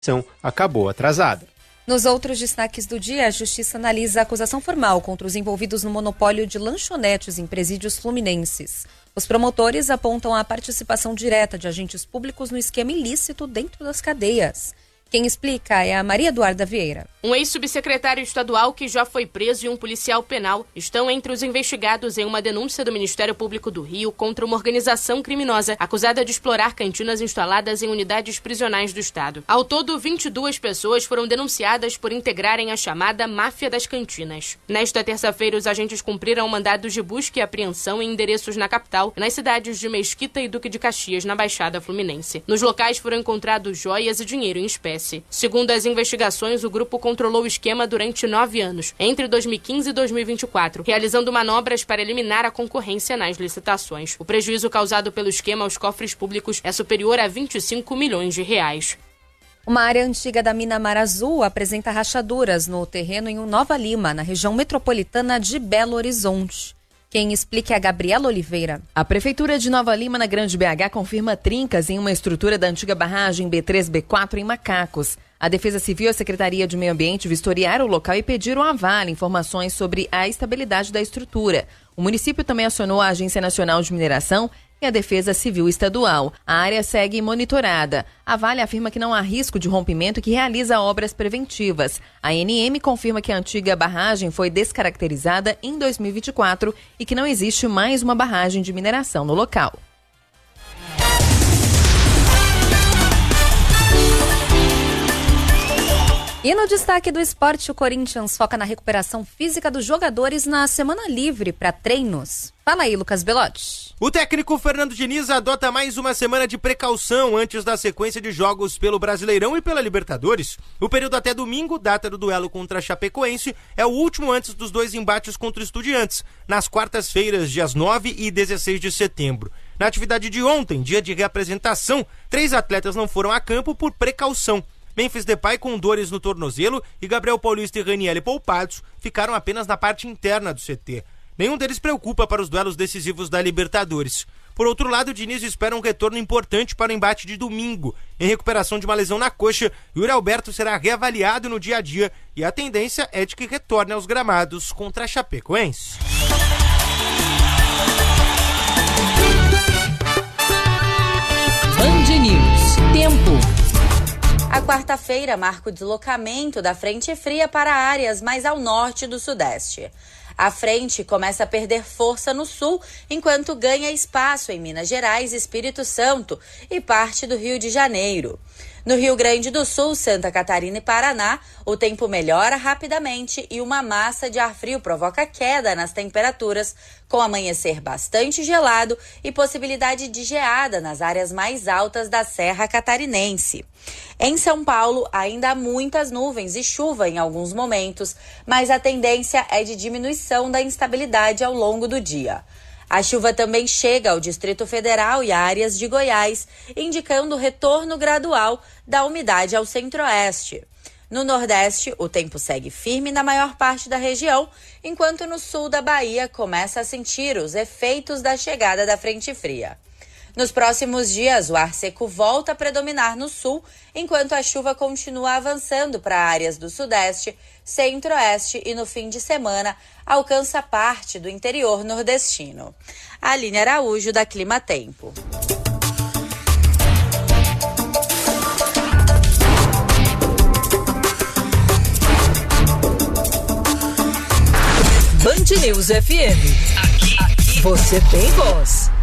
acabou atrasada. Nos outros destaques do dia, a Justiça analisa a acusação formal contra os envolvidos no monopólio de lanchonetes em presídios fluminenses. Os promotores apontam a participação direta de agentes públicos no esquema ilícito dentro das cadeias. Quem explica é a Maria Eduarda Vieira. Um ex-subsecretário estadual que já foi preso e um policial penal estão entre os investigados em uma denúncia do Ministério Público do Rio contra uma organização criminosa acusada de explorar cantinas instaladas em unidades prisionais do estado. Ao todo, 22 pessoas foram denunciadas por integrarem a chamada Máfia das Cantinas. Nesta terça-feira, os agentes cumpriram mandados de busca e apreensão em endereços na capital, nas cidades de Mesquita e Duque de Caxias, na Baixada Fluminense. Nos locais foram encontrados joias e dinheiro em espécie. Segundo as investigações, o grupo controlou o esquema durante 9 anos, entre 2015 e 2024, realizando manobras para eliminar a concorrência nas licitações. O prejuízo causado pelo esquema aos cofres públicos é superior a 25 milhões de reais. Uma área antiga da mina Mar Azul apresenta rachaduras no terreno em Nova Lima, na região metropolitana de Belo Horizonte. Quem explica é a Gabriela Oliveira. A Prefeitura de Nova Lima, na Grande BH, confirma trincas em uma estrutura da antiga barragem B3-B4 em Macacos. A Defesa Civil e a Secretaria de Meio Ambiente vistoriaram o local e pediram à Vale informações sobre a estabilidade da estrutura. O município também acionou a Agência Nacional de Mineração e a Defesa Civil Estadual. A área segue monitorada. A Vale afirma que não há risco de rompimento e que realiza obras preventivas. A ANM confirma que a antiga barragem foi descaracterizada em 2024 e que não existe mais uma barragem de mineração no local. E no destaque do esporte, o Corinthians foca na recuperação física dos jogadores na semana livre para treinos. Fala aí, Lucas Belotti. O técnico Fernando Diniz adota mais uma semana de precaução antes da sequência de jogos pelo Brasileirão e pela Libertadores. O período até domingo, data do duelo contra a Chapecoense, é o último antes dos dois embates contra o Estudiantes, nas quartas-feiras, dias 9 e 16 de setembro. Na atividade de ontem, dia de reapresentação, 3 atletas não foram a campo por precaução. Memphis Depay com dores no tornozelo e Gabriel Paulista e Ranieri poupados ficaram apenas na parte interna do CT. Nenhum deles preocupa para os duelos decisivos da Libertadores. Por outro lado, o Diniz espera um retorno importante para o embate de domingo. Em recuperação de uma lesão na coxa, Yuri Alberto será reavaliado no dia a dia e a tendência é de que retorne aos gramados contra a Chapecoense. Band News. Tempo. A quarta-feira marca o deslocamento da frente fria para áreas mais ao norte do sudeste. A frente começa a perder força no sul, enquanto ganha espaço em Minas Gerais, Espírito Santo e parte do Rio de Janeiro. No Rio Grande do Sul, Santa Catarina e Paraná, o tempo melhora rapidamente e uma massa de ar frio provoca queda nas temperaturas, com amanhecer bastante gelado e possibilidade de geada nas áreas mais altas da Serra Catarinense. Em São Paulo, ainda há muitas nuvens e chuva em alguns momentos, mas a tendência é de diminuição da instabilidade ao longo do dia. A chuva também chega ao Distrito Federal e áreas de Goiás, indicando o retorno gradual da umidade ao centro-oeste. No Nordeste, o tempo segue firme na maior parte da região, enquanto no sul da Bahia começa a sentir os efeitos da chegada da frente fria. Nos próximos dias, o ar seco volta a predominar no sul, enquanto a chuva continua avançando para áreas do sudeste, centro-oeste e no fim de semana alcança parte do interior nordestino. Aline Araújo, da Clima Tempo. Band News FM. Aqui você tem voz.